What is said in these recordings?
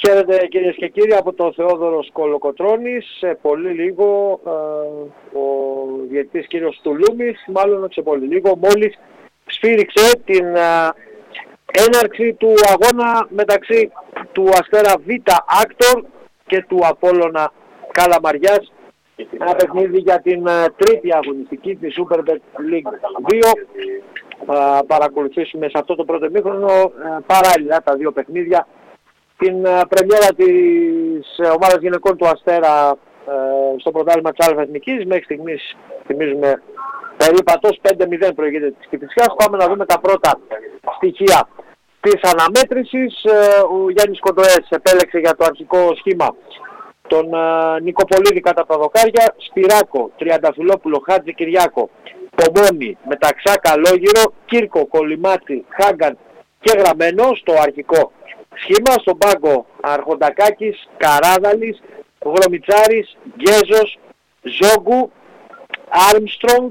Χαίρετε κυρίες και κύριοι από τον Θεόδωρο Κολοκοτρώνης. Σε πολύ λίγο ο διαιτητής κύριος Τουλούμης, μάλλον σε πολύ λίγο, μόλις σφύριξε την έναρξη του αγώνα μεταξύ του Αστέρα Β Άκτορ και του Απόλλωνα Καλαμαριάς. Ένα παιχνίδι για την τρίτη αγωνιστική της Superbet League 2. Παρακολουθήσουμε σε αυτό το πρώτο ημίχρονο παράλληλα τα δύο παιχνίδια. Την πρεμιέρα της ομάδας γυναικών του Αστέρα στο πρωτάθλημα της Αλφα Εθνικής. Μέχρι στιγμής θυμίζουμε περίπατος 5-0 προηγείται της Κηφισιάς. Πάμε να δούμε τα πρώτα στοιχεία της αναμέτρησης. Ο Γιάννης Κοντοές επέλεξε για το αρχικό σχήμα τον Νικοπολίδη κατά τα δοκάρια, Σπυράκο, Τριανταφυλόπουλο, Χάτζη Κυριάκο, Πομόνη, Μεταξά, Καλόγυρο, Κύρκο, Κολυμάτσι, Χάγκαν και Γραμμένο στο αρχικό σχήμα. Στον πάγκο Αρχοντακάκης, Καράδαλης, Γρομιτσάρης, Γκέζος, Ζόγκου, Άρμστρονγκ,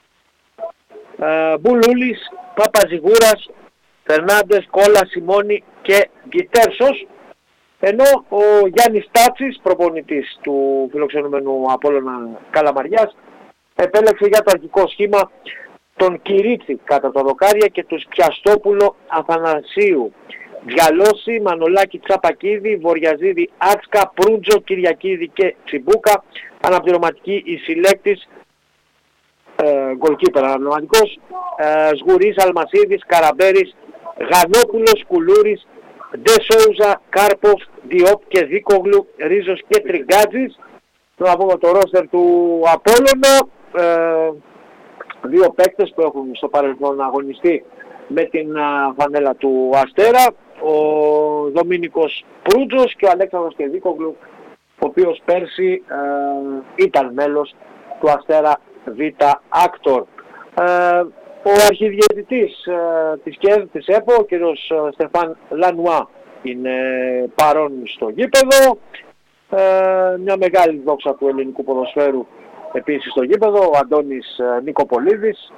Μπουλούλης, Παπαζιγούρας, Φερνάντες, Κόλλα, Σιμώνη και Γκιτέρσος. Ενώ ο Γιάννης Τάτσης, προπονητής του φιλοξενούμενου Απόλλωνα Καλαμαριάς, επέλεξε για το αρχικό σχήμα τον Κυρίτσι κατά τα δοκάρια και τους Πιαστόπουλο, Αθανασίου, Διαλώση, Μανολάκη, Τσαπακίδη, Βοριαζίδη, Άτσκα, Προύντζο, Κυριακίδη και Τσιμπούκα. Αναπληρωματική η συλλέκτης, γκολκίπερ αναπληρωματικός, Σγουρής, Αλμασίδης, Καραμπέρης, Γανόπουλος, Κουλούρης, Ντεσόουζα, Κάρποφ, Διόπ και Δίκογλου, Ρίζος και Τριγκάτζης. Να πούμε το ρόστερ του Απόλλωνα, δύο παίκτες που έχουν στο παρελθόν αγωνιστεί με την φανέλα του Αστέρα, ο Δομήνικος Προύτζος και ο Αλέξανδρος και Δίκογλου, ο οποίος πέρσι ήταν μέλος του Αστέρα Β Άκτορ. Ο αρχιδιαιτητής της ΚΕΔ, της ΕΠΟ, ο κύριος Στεφάν Λανουά, είναι παρόν στο γήπεδο. Μια μεγάλη δόξα του ελληνικού ποδοσφαίρου επίσης στο γήπεδο, ο Αντώνης Νικοπολίδης,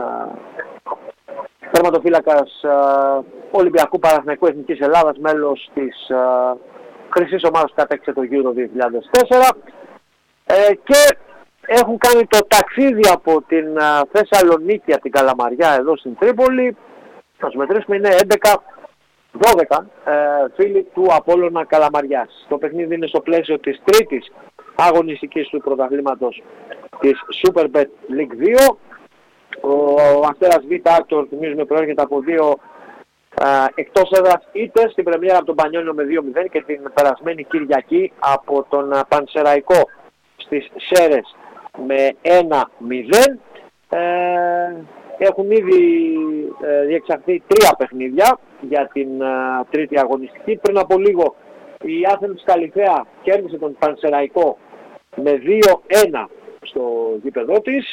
τερματοφύλακας Ολυμπιακού Παναθηναϊκού Εθνικής Ελλάδας, μέλος της χρυσής ομάδας που κατέκτησε το Euro 2004, και έχουν κάνει το ταξίδι από την Θεσσαλονίκη, από την Καλαμαριά εδώ στην Τρίπολη. Θα σου μετρήσουμε, είναι 12 φίλοι του Απόλλωνα Καλαμαριάς. Το παιχνίδι είναι στο πλαίσιο της τρίτης αγωνιστικής του πρωταθλήματος της Superbet League 2. Ο Αστέρας Β Άκτορ, θυμίζουμε, προέρχεται από δύο εκτός έδρας ήττες, στην πρεμιέρα από τον Πανιόνιο με 2-0 και την περασμένη Κυριακή από τον Πανσεραϊκό στις Σέρες με 1-0. Έχουν ήδη διεξαχθεί 3 παιχνίδια για την τρίτη αγωνιστική. Πριν από λίγο η Άθενης Καλυθέα κέρδισε τον Πανσεραϊκό με 2-1 στο γήπεδό της,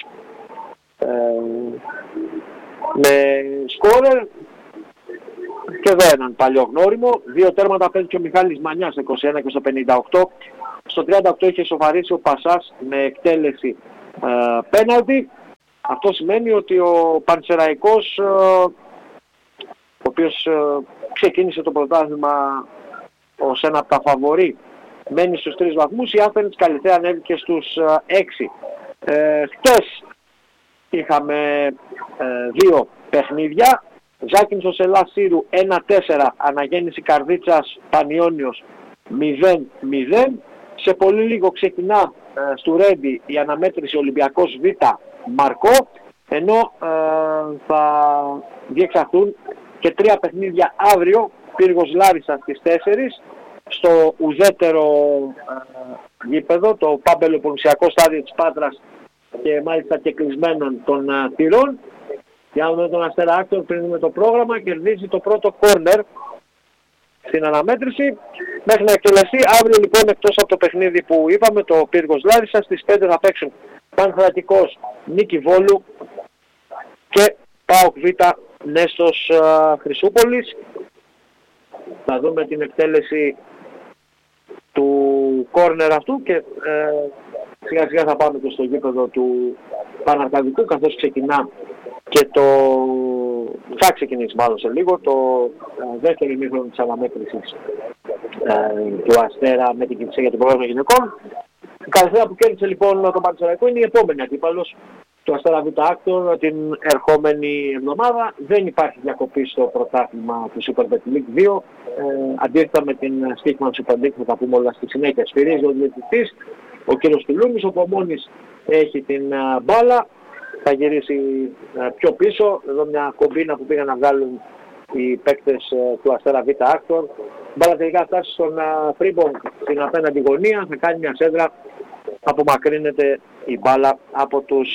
με σκόρερ και εδώ έναν παλιό γνώριμο. 2 τέρματα παίζει και ο Μιχάλης Μανιάς στο 21 και στο 58. Στο 38 είχε σοφαρίσει ο Πασάς με εκτέλεση πέναλτι. Αυτό σημαίνει ότι ο Πανσεραϊκός, ο οποίος ξεκίνησε το πρωτάθλημα ως ένα από τα φαβορί, μένει στους 3 βαθμούς. Η Άθενης Καλυθέα ανέβηκε στους 6. Χτες είχαμε 2 παιχνίδια. Ζάκυνθος Σελάς Σύρου 1-4, Αναγέννηση Καρδίτσας Πανιόνιος 0-0. Σε πολύ λίγο ξεκινά στο Ρέντι η αναμέτρηση Ολυμπιακός Β Μαρκό, ενώ θα διεξαχθούν και 3 παιχνίδια αύριο. Πύργος Λάρισα στις 4 στο ουδέτερο γήπεδο, το Παμπελοποννησιακό στάδιο της Πάτρας, και μάλιστα και κλεισμένων των θυρών. Για να δούμε τον Αστέρα Άκτορ πριν δούμε το πρόγραμμα. Κερδίζει το πρώτο κόρνερ στην αναμέτρηση μέχρι να εκτελεστεί. Αύριο λοιπόν, εκτός από το παιχνίδι που είπαμε, το Πύργος Λάρισα, στις 5 θα παίξουν Πανθρακικός Νίκη Βόλου και ΠΑΟΚ Β Νέστος Χρυσούπολης. Θα δούμε την εκτέλεση του κόρνερ αυτού και σιγά σιγά θα πάμε και στο γήπεδο του Παναρκαδικού, καθώς ξεκινά και θα ξεκινήσει μάλλον σε λίγο το δεύτερο ημίχρονο της αναμέτρησης του Αστέρα με την Κυφσιά για το πρόγραμμα γυναικών. Η Καλυθέα που κέρδισε λοιπόν τον Πανσεραϊκό είναι η επόμενη αντίπαλος του Αστέρα Β' Άκτορ την ερχόμενη εβδομάδα. Δεν υπάρχει διακοπή στο πρωτάθλημα του Super Bet League 2. Αντίθετα με την Stickman Super League, θα τα πούμε όλα στη συνέχεια. Σφυρίζει ο διαιτητής, ο κύριος Τουλούνης, ο Πομόνης έχει την μπάλα. Θα γυρίσει πιο πίσω. Εδώ μια κομπίνα που πήγαν να βγάλουν οι παίκτες του Αστέρα Β' Άκτορ. Μπάλα τελικά φτάσει στον Φρίμπονγκ στην απέναντι γωνία. Θα κάνει μια σέντρα. Απομακρύνεται η μπάλα από τους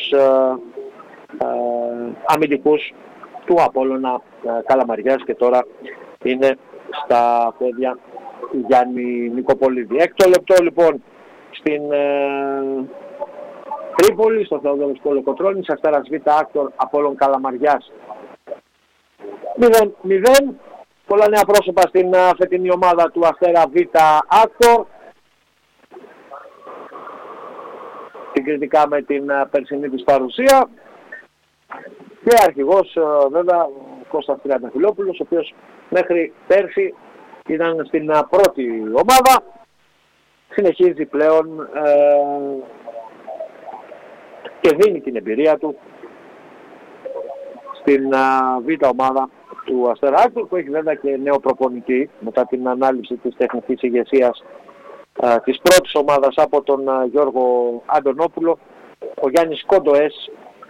αμυντικούς του Απόλλωνα Καλαμαριάς και τώρα είναι στα πόδια του Γιάννη Νικοπολίδη. Έκτο λεπτό λοιπόν στην Τρίπολη, στο Θεοδόρος Κολοκοτρώνης, Αστέρας Β' Άκτορ, Απόλλων Καλαμαριάς 0-0. Πολλά νέα πρόσωπα στην φετινή ομάδα του Αστέρα Β' Άκτορ. Συγκριτικά με την περσινή της παρουσία. Και αρχηγός βέβαια ο Κώστας Τριανταφυλόπουλος, ο οποίος μέχρι πέρσι ήταν στην πρώτη ομάδα. Συνεχίζει πλέον και δίνει την εμπειρία του στην β' ομάδα του Αστέρα Άκτορ, που έχει βέβαια και νέο προπονητή μετά την ανάλυση της τεχνικής ηγεσίας της πρώτης ομάδας από τον Γιώργο Αντωνόπουλο. Ο Γιάννης Κόντοες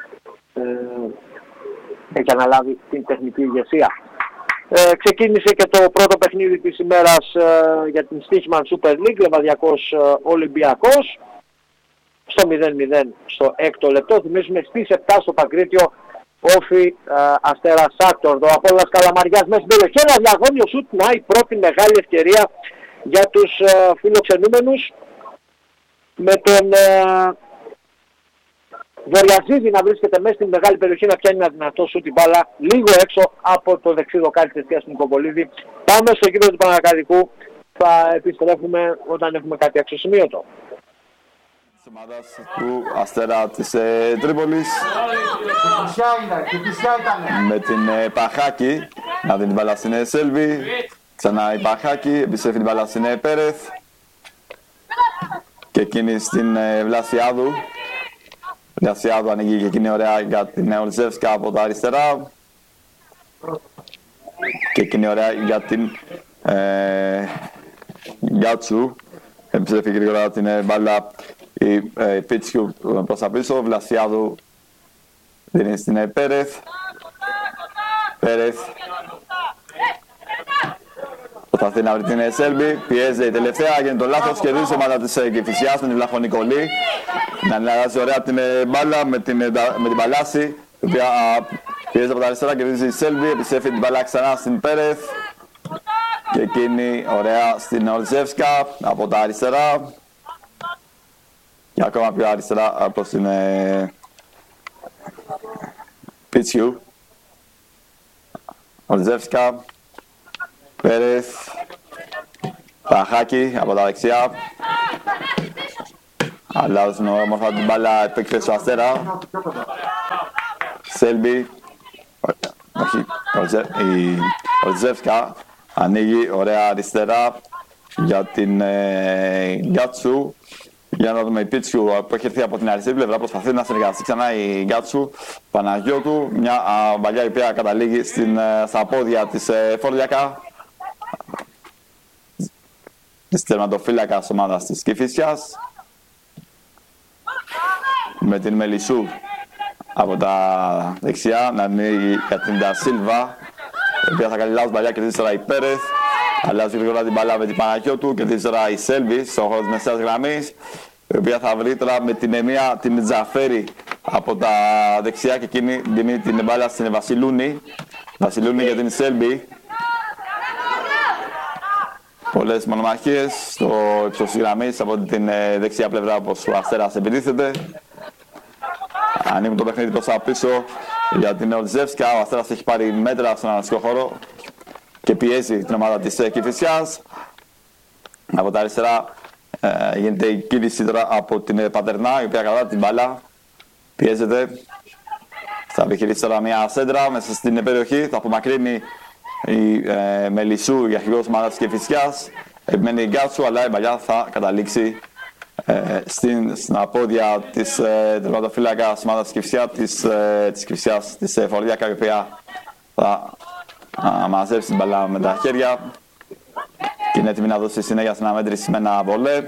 έχει αναλάβει την τεχνική ηγεσία. Ξεκίνησε και το πρώτο παιχνίδι της ημέρας για την Stichman Super League, Λεβαδιακός Ολυμπιακός, στο 0-0 στο έκτο λεπτό. Θυμίζουμε στις 7 στο Παγκρίτιο, Όφι Αστέρας Άκτορ. Ο Απόλλωνας Καλαμαριάς μέσα στην περιοχή, ένα διαγώνιο σουτ, να η πρώτη μεγάλη ευκαιρία για τους φιλοξενούμενους, με τον Βορειαζίδη να βρίσκεται μέσα στην μεγάλη περιοχή, να πιάνει ένα δυνατό σουτ την μπάλα λίγο έξω από το δεξί δοκάρι της αιστείας του Νικοπολίδη. Πάμε στο γήπεδο του Πανακαδικού, θα επιστρέφουμε όταν έχουμε κάτι αξιοσημείωτο. Της ομάδας του Αστέρα της Τρίπολης με την Παχάκη να δίνει την μπάλα στην Σέλβη. Ξανά η Παχάκη, επιστρέφει την μπάλα στην Πέρεθ και εκείνη στην Βλασιάδου. Βλασιάδου ανοίγει και εκείνη ωραία για την Ολζεύσκα από τα αριστερά και εκείνη ωραία για την Γιάτσου. Επιστρέφει γρήγορα την μπάλα η Πίτσιου προς τα πίσω. Βλασιάδου δίνει στην Πέρεθ. Πέρεθ προσπαθεί να βρει την Σέλμπι, πιέζει η τελευταία, γίνεται το λάθος και δίνει ομάδα της Κηφισιάς με την Βλαχονικολή να αλλάζει ωραία την μπάλα με την Παλάση, η οποία πιέζει από τα αριστερά και δίνει η Σέλμπι, επιστρέφει την μπάλα ξανά στην Πέρεθ και εκείνη ωραία στην Ολζεύσκα από τα αριστερά και ακόμα πιο αριστερά προς την Πίτσιου. Ολζεύσκα, Πέρεθ, Παχάκη από τα δεξιά. Αλλάζουν όμορφα την μπάλα, επέκτησε στο Αστέρα. Σέλμπι, όχι, η Ολζεύσκα ανοίγει ωραία αριστερά για την Γκάτσου. Για να δούμε η Πίτσιου που έχει έρθει από την αριστερή πλευρά, προσπαθεί να συνεργαστεί ξανά η Γκάτσου. Παναγιώτου, μια βαλιά η οποία καταλήγει στα πόδια της Φορλιακά, της τερματοφύλακας ομάδας της Κηφίσιας, με την Μελισσού από τα δεξιά να ανοίγει για την Ντασίλβα, η οποία θα κάνει λάθος βαλιά και δει τώρα η Πέρεθ. Αλλάζει γρήγορα την μπάλα με την Παναγιώτου και δει τώρα η Σέλβη στον χώρο της μεσαίας γραμμής, η οποία θα βρει τώρα με την Εμία την Τζαφέρη από τα δεξιά και εκείνη δίνει την μπάλα στην Βασιλούνη. Βασιλούνη για την Σέλβη. Πολλές μονομαχίες στο ύψος της γραμμής από την δεξιά πλευρά, όπως ο Αστέρας επιτίθεται. Ανοίγουν το παιχνίδι προς τα πίσω για την Ολζεύσκα. Ο Αστέρας έχει πάρει μέτρα στον αναστικό χώρο και πιέζει την ομάδα της Κηφισιάς. Από τα αριστερά γίνεται η κίνηση τώρα από την Πατερνά, η οποία κατά την μπάλα πιέζεται. Θα επιχειρήσει τώρα μια σέντρα μέσα στην περιοχή. Θα απομακρύνει η Μελισσού, η αρχηγός ομάδας της Κηφισιάς. επιμένει η Γκάτσου, αλλά η μπαλιά θα καταλήξει στην απόδια της τερματοφύλακας της ομάδας της Κηφισιάς, της Φορδιακά, η οποία θα μαζέψει την μπαλά με τα χέρια και είναι έτοιμη να δώσει συνέχεια στην αναμέτρηση με ένα βολέ.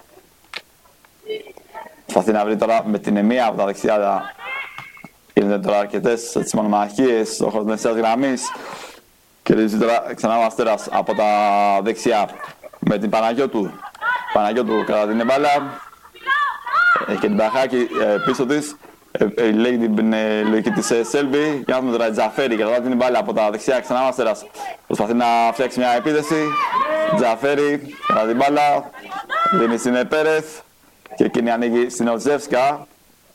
Προσπαθεί να βρει τώρα με την μία από τα δεξιά. Γίνονται τώρα αρκετές μονομαχίες στο χώρο της δεξιάς γραμμής. Κερδίζει τώρα ξανά ο Αστέρας από τα δεξιά με την Παναγιώτου. Παναγιώτου κατά την μπάλα. Έχει και την Παχάκη πίσω της. Λέει την λογική της Σέλμπι. Για να δούμε τώρα Τζαφέρη κατά την μπάλα από τα δεξιά. Ξανά ο Αστέρας προσπαθεί να φτιάξει μια επίθεση. Τζαφέρη κατά την μπάλα. Δίνει στην Πέρεθ. Και εκείνη ανοίγει στην Ορτζεύσκα.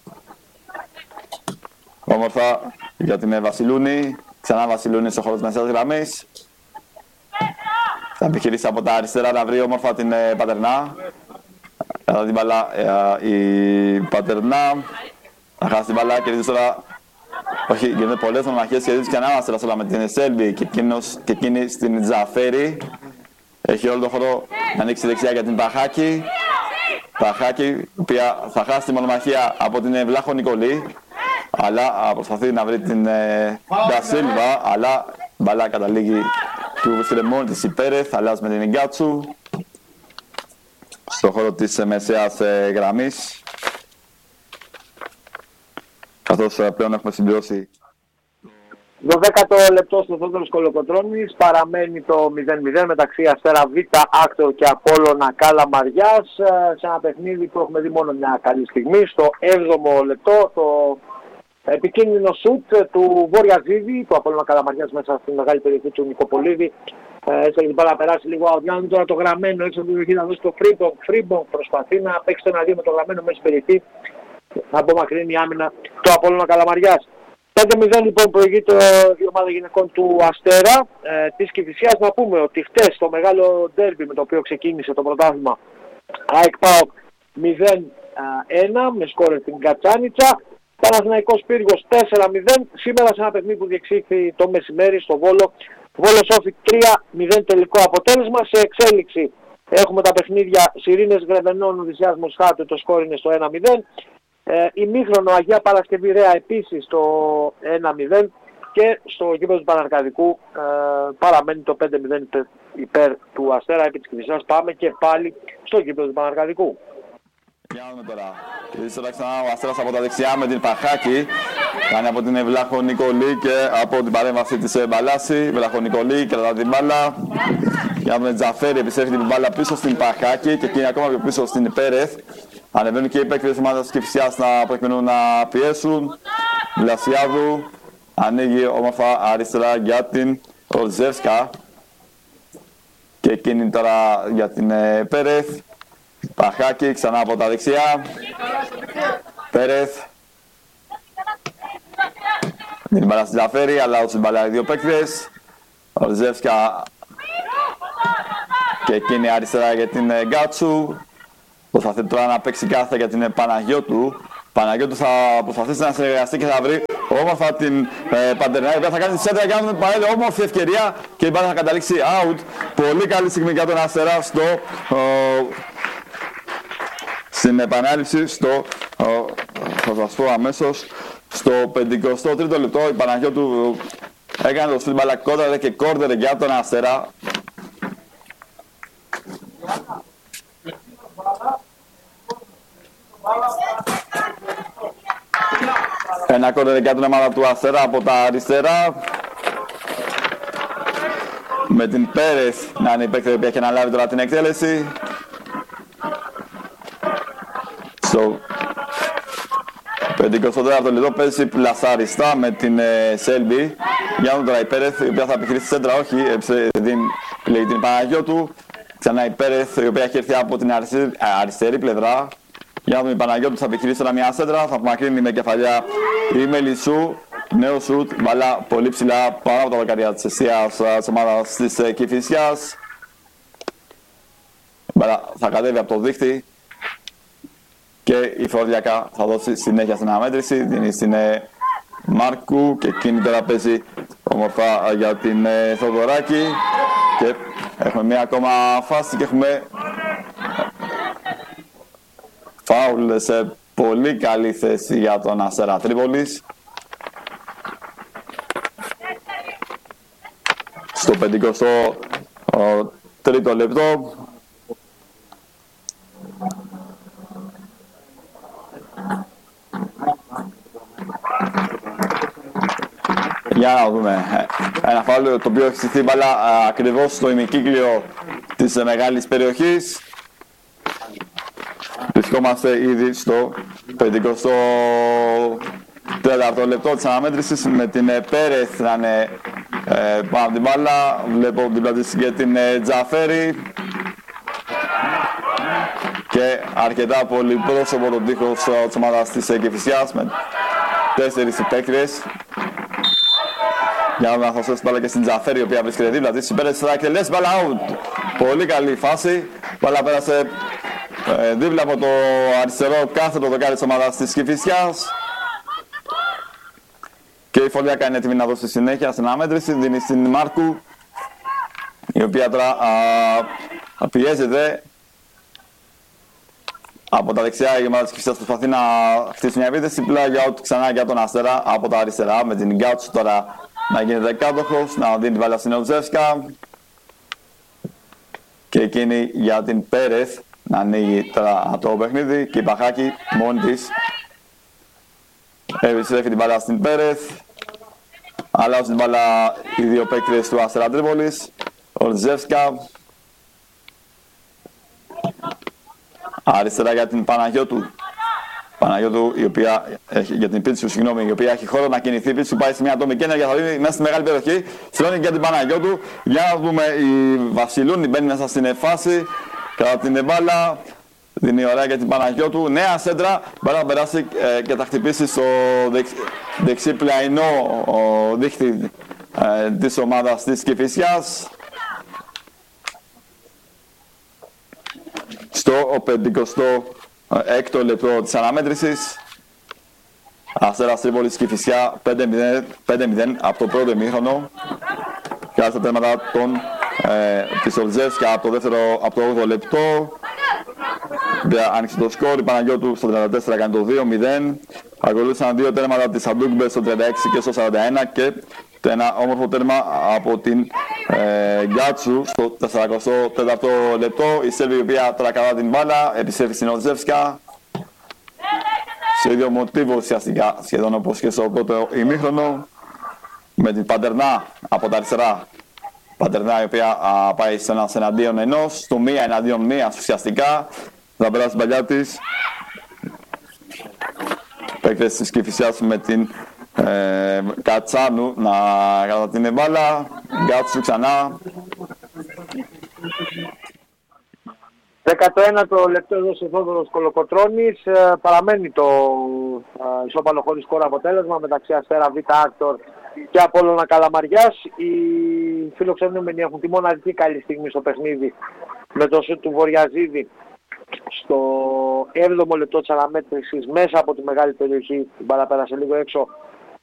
Όμορφα για την Βασιλούνη. Ξανά Βασιλούνη στο χώρο της μεσαίας γραμμής. Θα επιχειρήσει από τα αριστερά να βρει όμορφα την Πατερνά. Κατά την μπαλά η Πατερνά. Θα χάσει την μπαλά, κερδίζει τώρα. Όχι, γίνονται πολλές μονομαχίες, κερδίζει ξανά Αστέρας όλα με την Σέλμπι και εκείνη στην Τζαφέρη. Έχει όλο τον χώρο να ανοίξει δεξιά για την Παχάκη. Παχάκη, η οποία θα χάσει τη μονομαχία από την Βλάχο Νικολή. Αλλά προσπαθεί να βρει την Ντασίλβα, αλλά μπαλά καταλήγει του βρίσκεται μόνη της η Πέρεθ, αλλάζει με την Γκάτσου στο χώρο της μεσαίας γραμμής, καθώς πλέον έχουμε συμπληρώσει 12ο λεπτό στο Θόδωρος Κολοκοτρώνης. Παραμένει το 0-0 μεταξύ Αστέρα Β, Άκτορ και Απόλλωνα Καλαμαριάς, σε ένα παιχνίδι που έχουμε δει μόνο μια καλή στιγμή. Στο 7ο λεπτό το επικίνδυνο σουτ του Βόρεια Ζήβη, του Απόλλωνα Καλαμαριάς, μέσα στη μεγάλη περιοχή του Νικοπολίδη. Έστω την μπάλα περάσει λίγο αδιάνου, τώρα το γραμμένο έξω από την περιοχή να δώσει το Φρίμπονγκ. Προσπαθεί να παίξει το 1-2 με το γραμμένο μέσα στην περιοχή. Θα απομακρύνει η άμυνα του Απόλλωνα Καλαμαριάς. 5-0 λοιπόν προηγείται η ομάδα γυναικών του Αστέρα της Κηφισιάς. Να πούμε ότι χτες το μεγάλο ντέρμπι με το οποίο ξεκίνησε το πρωτάθλημα, ΑΕΚ ΠΑΟΚ 0-1 με σκόρερ την Κατσάνιτσα. Παναθηναϊκός Πύργος 4-0. Σήμερα σε ένα παιχνίδι που διεξήχθη το μεσημέρι στο Βόλο, Βόλο Σόφι 3-0 τελικό αποτέλεσμα. Σε εξέλιξη έχουμε τα παιχνίδια Σιρήνες Γρεβενών, Οδυσσιάς Μοσχάτου, το σκόρ είναι στο 1-0. Ημίχρονο Αγία Παρασκευή Ρέα επίσης το 1-0 και στο γήπεδο του Παναρκαδικού παραμένει το 5-0 υπέρ του Αστέρα επί της Κηφισιάς. Πάμε και πάλι στο γήπεδο του Παναρκαδικού. Για να δούμε τώρα. Και τώρα ξανά ο Αστέρας από τα δεξιά με την Παχάκη. Κάνει από την Βλάχο Νικολή και από την παρέμβαση της Μπαλάση. Βλάχο Νικολή κρατά την μπάλα. Για να δούμε Τζαφέρη, επιστρέφει την μπάλα πίσω στην Παχάκη και εκείνη ακόμα πιο πίσω στην Πέρεθ. Ανεβαίνουν και οι παίκτες της ομάδας της Κηφισιάς να προκειμένου να πιέσουν. Βλασιάδου ανοίγει όμορφα αριστερά για την Ορζεύσκα. Και εκείνη τώρα για την Πέρεθ. Παχάκη ξανά από τα δεξιά. Πέρεθ. Την μπάλα στην Τζαφέρη, αλλά όσοι μπάλα οι δύο παίκτες. Ορζεύσκα και εκείνη αριστερά για την Γκάτσου. Προσπαθεί τώρα να παίξει κάθε για την Παναγιώτου. Παναγιώτου θα προσπαθήσει να συνεργαστεί και θα βρει όμορφα την Παντερνά, η οποία θα κάνει τη σέντρα για να πάρει όμορφη ευκαιρία και η μπάλα θα καταλήξει out. Πολύ καλή στιγμή για τον Αστέρα στην επανάληψη θα σας πω αμέσως στο 53ο λεπτό. Η Παναγιώτου έκανε το στην μπάλα κόντρα και κόρτερ για τον Αστέρα. Ένα κόρτερ για την ομάδα του Αστέρα από τα αριστερά. Με την Πέρεθ να είναι η παίκτη που έχει αναλάβει τώρα την εκτέλεση. Στο 54ο λεπτό παίζει πλασαριστά με την Σέλμπι. Για να δούμε τώρα η Πέρεθ, η οποία θα επιχειρήσει σέντρα, όχι, επιλέγει την Παναγιώτου. Ξανά η Πέρεθ, η οποία έχει έρθει από την αριστερή πλευρά. Για να δούμε η Παναγιώτου, θα επιχειρήσει τώρα μια σέντρα, θα απομακρύνει με κεφαλιά η Μελισσού. Νέο σουτ, μπαλά πολύ ψηλά πάνω από τα δοκάρια της εστίας της ομάδας της Κηφισιάς. Μπαλά θα κατέβει από το δίχτυ και η Φορδιακά θα δώσει συνέχεια στην αναμέτρηση. Δίνει στην Μάρκου και εκείνη τώρα παίζει όμορφα για την Θοδωράκη και Έχουμε μία ακόμα φάση και έχουμε φάουλ σε πολύ καλή θέση για τον Αστέρα Τρίπολης. Στο 53ο λεπτό. Για να δούμε. Ένα φάουλ το οποίο έχει στηθεί μπάλα ακριβώς στο ημικύκλιο της μεγάλης περιοχής. Βρισκόμαστε ήδη στο 54ο λεπτό της αναμέτρησης με την Πέρεθ να είναι πάνω από την μπάλα. Βλέπω δίπλα της και την Τζαφέρη και αρκετά πολύ πρόσωπο τον τείχος της ομάδας της Κηφισιάς με 4 παίκτες. Για να θα σώσει μπάλα και στην Τζαφέρη η οποία βρίσκεται δίπλα της. Η Πέρεθ θα εκτελέσει μπάλα out. Πολύ καλή φάση. Μπάλα πέρασε δίπλα από το αριστερό κάθετο δοκάρι της ομάδας της Κηφισιάς. Και η Φωλιάκα είναι έτοιμη να δώσει συνέχεια στην αναμέτρηση. Δίνει στην Μάρκου, η οποία τώρα πιέζεται από τα δεξιά. Η ομάδα της Κηφισιάς προσπαθεί να χτίσει μια επίθεση. Πλάγια out ξανά για τον Αστέρα από τα αριστερά. Με την Γκάτσου τώρα να γίνεται κάτοχος, να δίνει την βάλα στην Οτζεύσκα. Και εκείνη για την Πέρεθ να ανοίγει τώρα το παιχνίδι. Και η Παχάκη μόνη της επιστρέφει την μπάλα στην Πέρεθ. Αλλάζουν την μπάλα οι δύο παίκτες του Αστέρα Τρίπολης. Ορτζεύσκα. Αριστερά για την Παναγιώτου. Παναγιώτου η οποία έχει, για την Πίτσου, συγγνώμη, η οποία έχει χώρο να κινηθεί. Η Πίτσου πάει σε μια ατομική ενέργεια, θα δίνει μέσα στη μεγάλη περιοχή. Στρώνει για την Παναγιώτου. Για να δούμε, η Βασιλούνη μπαίνει μέσα στην φάση. Κατά την μπάλα. Δίνει ωραία για την Παναγιώτου. Νέα σέντρα. Μπορεί να περάσει και θα χτυπήσει στο δεξί πλαϊνό δίχτυ της ομάδας της Κηφισιάς. Στο 56ο λεπτό της αναμέτρησης. Αστέρας Τρίπολης Κηφισιά 5-0 από το πρώτο ημίχρονο. Και στα τέρματα της Ολτζεύσκα από το 8ο λεπτό. Άνοιξε το σκορ, η Παναγιώτου στο 34 κάνει το 2-0. Ακολούθησαν δύο τέρματα της Αντούκμπε στο 36 και στο 41 και ένα όμορφο τέρμα από την Γκάτσου στο 44ο λεπτό. Η Σέρβη η οποία τώρα καλά την μπάλα, επιστρέφει στην Οτζεύσκα. Σε ίδιο μοτίβο ουσιαστικά σχεδόν όπως και στο πρώτο ημίχρονο. Με την Παντερνά από τα αριστερά. Παντερνά η οποία πάει σε ένας εναντίον ενός, στο μία εναντίον μίας ουσιαστικά. Θα περάσει την παλιά της. Παίκτες της Κηφισιάς με την Κατσάνου να κατά την μπάλα. Γκάτσου ξανά. 19ο λεπτό έδωσε ο Θόδωρος Κολοκοτρώνης. Παραμένει το ισόπαλο χωρίς σκορ αποτέλεσμα μεταξύ Αστέρα Β' Άκτορ και Απόλλωνα Καλαμαριάς. Οι φιλοξενούμενοι έχουν τη μοναδική καλή στιγμή στο παιχνίδι με το σουτ του Βοριαζίδη στο 7ο λεπτό της αναμέτρησης μέσα από τη μεγάλη περιοχή. Η μπάλα πέρασε λίγο έξω